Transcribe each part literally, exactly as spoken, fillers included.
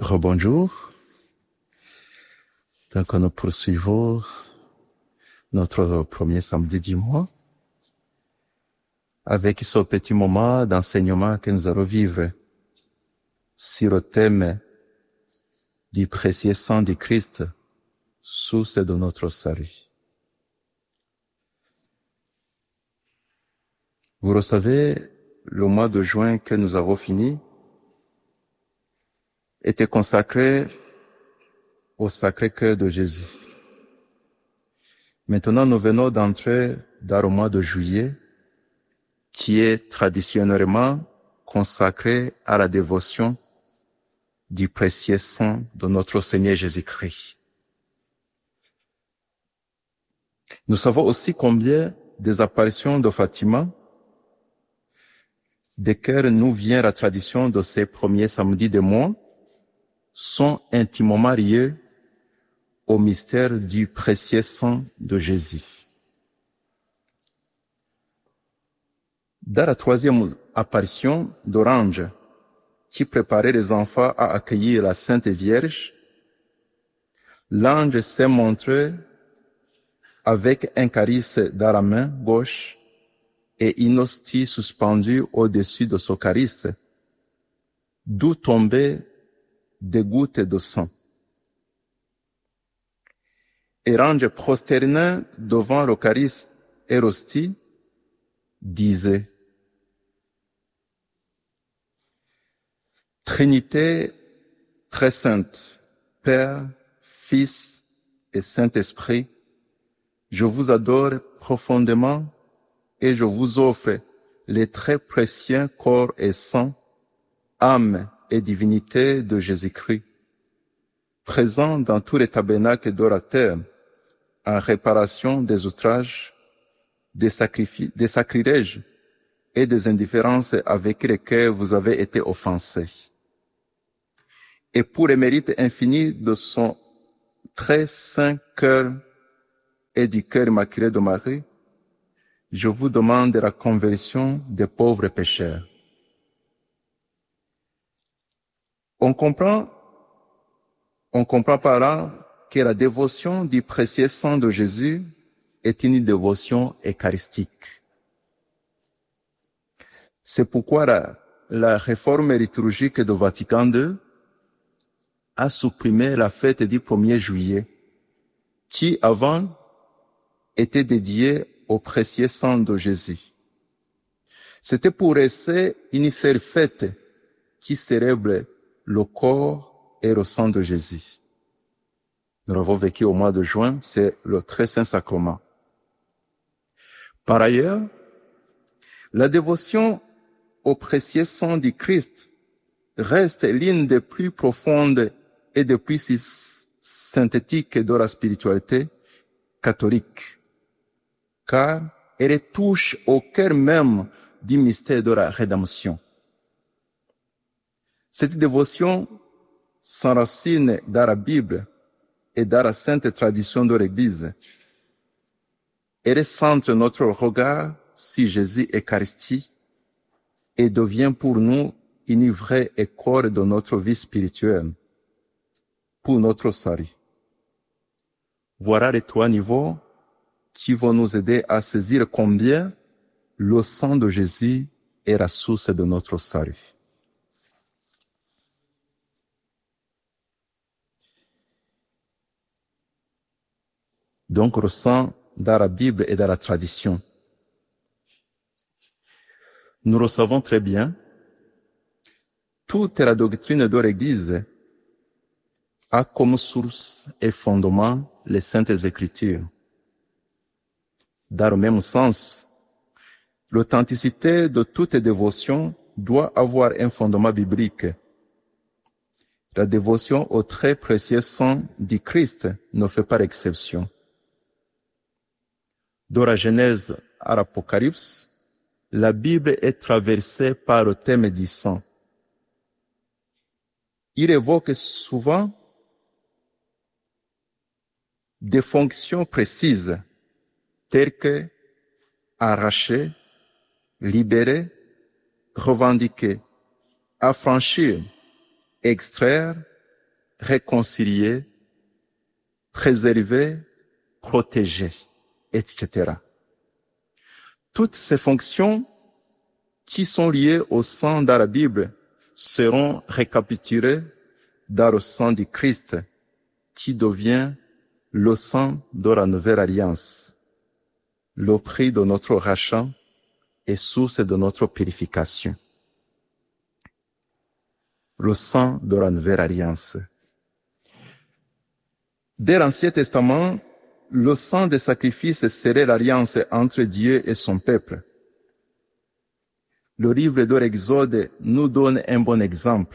Rebonjour. Donc, nous poursuivons notre premier samedi du mois avec ce petit moment d'enseignement que nous allons vivre sur le thème du précieux sang du Christ, source de notre salut. Vous le savez, le mois de juin que nous avons fini était consacré au Sacré-Cœur de Jésus. Maintenant, nous venons d'entrer dans le mois de juillet, qui est traditionnellement consacré à la dévotion du précieux sang de notre Seigneur Jésus-Christ. Nous savons aussi combien des apparitions de Fatima, desquelles nous vient la tradition de ces premiers samedis de mois, sont intimement liées au mystère du précieux sang de Jésus. Dans la troisième apparition d'Orange, qui préparait les enfants à accueillir la Sainte Vierge, l'ange s'est montré avec un calice dans la main gauche et une hostie suspendue au-dessus de ce calice, d'où tombaient des gouttes de sang. Et l'ange prosterné devant le calice et l'hostie disait: Trinité très sainte, Père, Fils et Saint-Esprit, je vous adore profondément et je vous offre les très précieux corps et sang, âme et divinité de Jésus-Christ, présent dans tous les tabernacles de la terre, en réparation des outrages, des sacrifices, des sacrilèges et des indifférences avec lesquels vous avez été offensés. Et pour les mérites infinis de son très saint cœur et du cœur immaculé de Marie, je vous demande la conversion des pauvres pécheurs. On comprend, on comprend par là que la dévotion du précieux sang de Jésus est une dévotion eucharistique. C'est pourquoi la, la réforme liturgique de Vatican deux a supprimé la fête du premier juillet, qui avant était dédiée au précieux sang de Jésus. C'était pour laisser une seule fête qui célèbre le corps et le sang de Jésus. Nous l'avons vécu au mois de juin, c'est le très saint sacrement. Par ailleurs, la dévotion au précieux sang du Christ reste l'une des plus profondes et des plus synthétiques de la spiritualité catholique, car elle touche au cœur même du mystère de la rédemption. Cette dévotion s'enracine dans la Bible et dans la sainte tradition de l'Église. Elle centre notre regard sur Jésus Eucharistie et devient pour nous une vraie école de notre vie spirituelle, pour notre salut. Voilà les trois niveaux qui vont nous aider à saisir combien le sang de Jésus est la source de notre salut. Donc, le sang dans la Bible et dans la tradition. Nous le savons très bien, toute la doctrine de l'Église a comme source et fondement les Saintes Écritures. Dans le même sens, l'authenticité de toute dévotion doit avoir un fondement biblique. La dévotion au très précieux sang du Christ ne fait pas exception. De la Genèse à l'Apocalypse, la Bible est traversée par le thème du sang. Il évoque souvent des fonctions précises telles que arracher, libérer, revendiquer, affranchir, extraire, réconcilier, préserver, protéger, et cetera. Toutes ces fonctions qui sont liées au sang dans la Bible seront récapitulées dans le sang du Christ, qui devient le sang de la nouvelle alliance, le prix de notre rachat et source de notre purification. Le sang de la nouvelle alliance. Dès l'Ancien Testament, le sang des sacrifices serait l'alliance entre Dieu et son peuple. Le livre de l'Exode nous donne un bon exemple.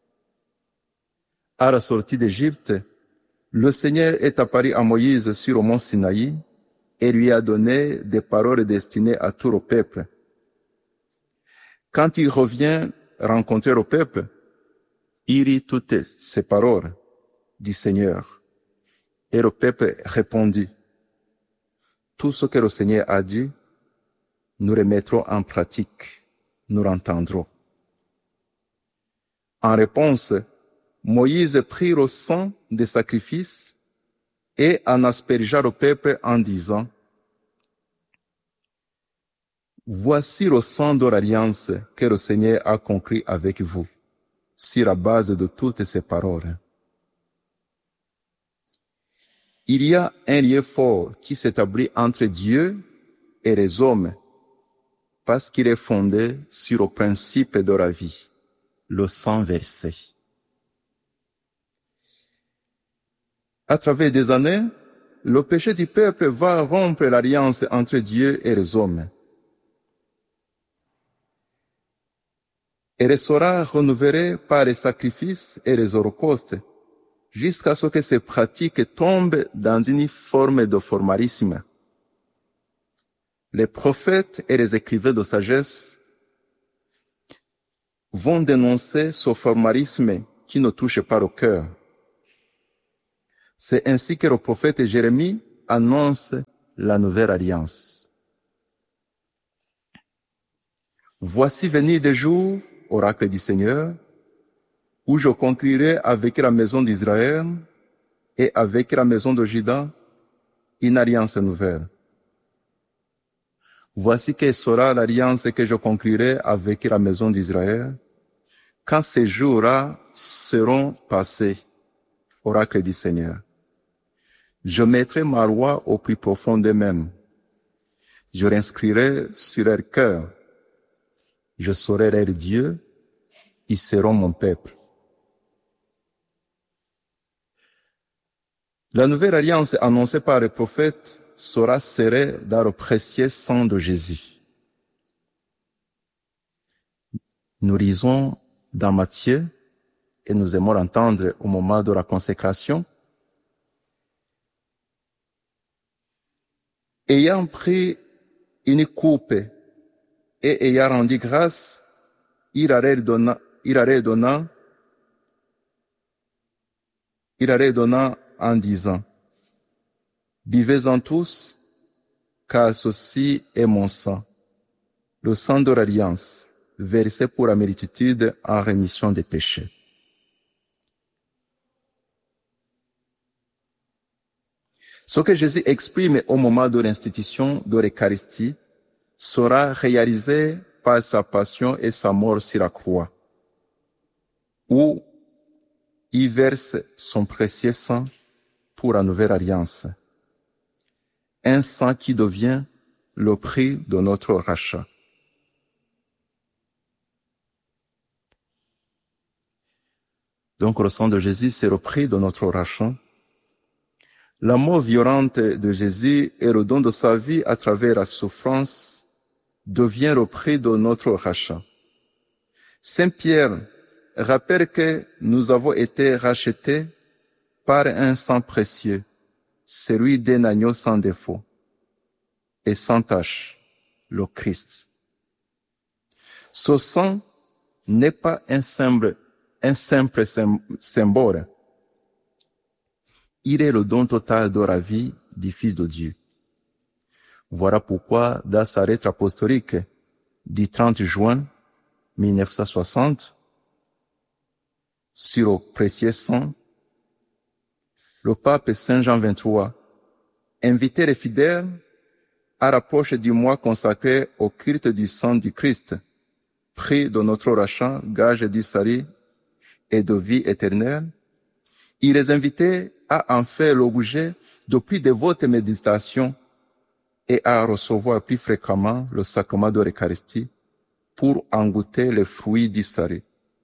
À la sortie d'Égypte, le Seigneur est apparu à Moïse sur le mont Sinaï et lui a donné des paroles destinées à tout le peuple. Quand il revient rencontrer le peuple, il lit toutes ces paroles du Seigneur. Et le peuple répondit, tout ce que le Seigneur a dit, nous le mettrons en pratique, nous l'entendrons. En réponse, Moïse prit le sang des sacrifices et en aspergea le peuple en disant, voici le sang de l'alliance que le Seigneur a conclu avec vous, sur la base de toutes ces paroles. Il y a un lien fort qui s'établit entre Dieu et les hommes parce qu'il est fondé sur le principe de la vie, le sang versé. À travers des années, le péché du peuple va rompre l'alliance entre Dieu et les hommes. Elle sera renouvelée par les sacrifices et les holocaustes, jusqu'à ce que ces pratiques tombent dans une forme de formalisme. Les prophètes et les écrivains de sagesse vont dénoncer ce formalisme qui ne touche pas au cœur. C'est ainsi que le prophète Jérémie annonce la nouvelle alliance. Voici venir des jours, oracle du Seigneur, où je conclurai avec la maison d'Israël et avec la maison de Juda une alliance nouvelle. Voici quelle sera l'alliance que je conclurai avec la maison d'Israël quand ces jours-là seront passés, oracle du Seigneur. Je mettrai ma loi au plus profond d'eux-mêmes. Je l'inscrirai sur leur cœur. Je serai leur Dieu, ils seront mon peuple. La nouvelle alliance annoncée par le prophète sera serrée dans le précieux sang de Jésus. Nous lisons dans Matthieu, et nous aimons l'entendre au moment de la consécration. Ayant pris une coupe et ayant rendu grâce, il allait donnant, il allait donnant, il allait donnant en disant, buvez-en tous, car ceci est mon sang, le sang de l'alliance, versé pour la multitude en rémission des péchés. Ce que Jésus exprime au moment de l'institution de l'Eucharistie sera réalisé par sa passion et sa mort sur la croix, où il verse son précieux sang pour la nouvelle alliance, un sang qui devient le prix de notre rachat. Donc le sang de Jésus, c'est le prix de notre rachat. La mort violente de Jésus et le don de sa vie à travers la souffrance devient le prix de notre rachat. Saint Pierre rappelle que nous avons été rachetés par un sang précieux, celui d'un agneau sans défaut et sans tache, le Christ. Ce sang n'est pas un simple, un simple symbole. Il est le don total de la vie du Fils de Dieu. Voilà pourquoi, dans sa lettre apostolique du trente juin mille neuf cent soixante, sur le précieux sang le pape Saint Jean vingt-trois invitait les fidèles à l'approche du mois consacré au culte du sang du Christ, prix de notre rachat, gage du salut et de vie éternelle. Il les invitait à en faire l'objet de plus dévotes méditations et à recevoir plus fréquemment le sacrement de l'Eucharistie pour en goûter les fruits du salut.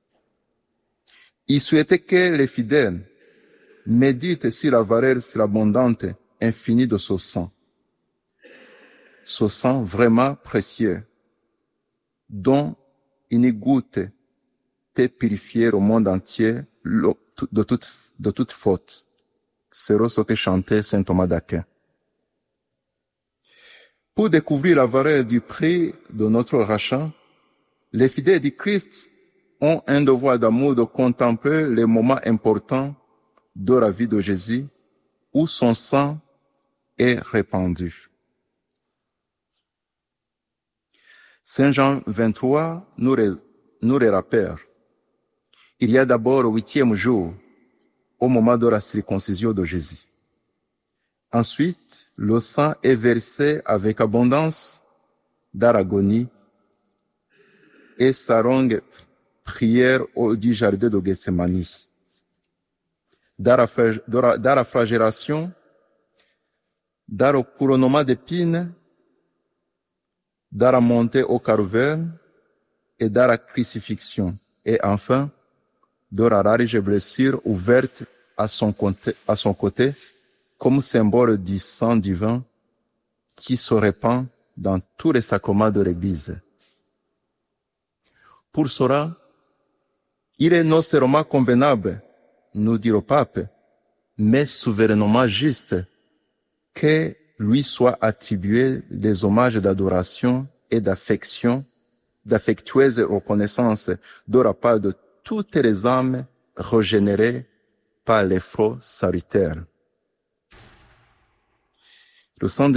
Il souhaitait que les fidèles méditent sur la valeur surabondante, infinie de ce sang. Ce sang vraiment précieux, dont une goutte peut purifier le monde entier de toute, de toute faute. C'est ce que chantait saint Thomas d'Aquin. Pour découvrir la valeur du prix de notre rachat, les fidèles du Christ ont un devoir d'amour de contempler les moments importants de la vie de Jésus où son sang est répandu. Saint Jean vingt-trois nous, nous le rappelle. Il y a d'abord le huitième jour, au moment de la circoncision de Jésus. Ensuite, le sang est versé avec abondance dans l'agonie et sa longue prière au du jardin de Gethsemane. Dans la, dans la flagellation, dans le couronnement d'épines, dans la montée au Calvaire et dans la crucifixion. Et enfin, de la large blessure ouverte à son côté, à son côté, comme symbole du sang divin qui se répand dans tous les sacrements de l'Église. Pour cela, il est non seulement convenable, nous dit le pape, mais souverainement juste que lui soient attribués des hommages d'adoration et d'affection, d'affectueuse reconnaissance de la part de toutes les âmes régénérées par l'effort salutaire. Le sang de